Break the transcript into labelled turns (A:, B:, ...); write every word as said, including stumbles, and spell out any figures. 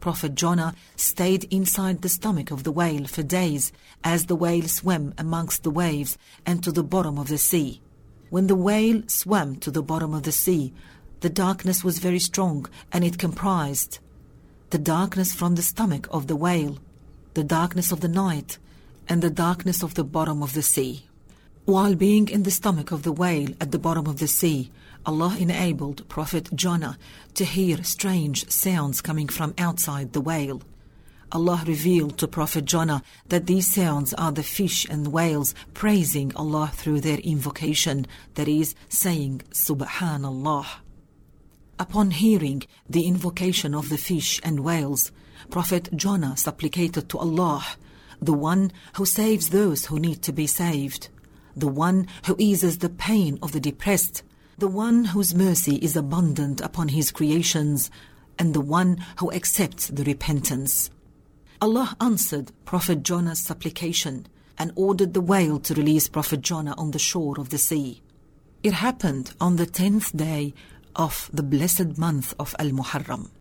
A: Prophet Jonah stayed inside the stomach of the whale for days as the whale swam amongst the waves and to the bottom of the sea. When the whale swam to the bottom of the sea, the darkness was very strong, and it comprised the darkness from the stomach of the whale, the darkness of the night, and the darkness of the bottom of the sea. While being in the stomach of the whale at the bottom of the sea, Allah enabled Prophet Jonah to hear strange sounds coming from outside the whale. Allah revealed to Prophet Jonah that these sounds are the fish and whales praising Allah through their invocation, that is, saying Subhanallah. Upon hearing the invocation of the fish and whales, Prophet Jonah supplicated to Allah, the one who saves those who need to be saved, the one who eases the pain of the depressed, the one whose mercy is abundant upon his creations, and the one who accepts the repentance. Allah answered Prophet Jonah's supplication and ordered the whale to release Prophet Jonah on the shore of the sea. It happened on the tenth day of the blessed month of Al-Muharram.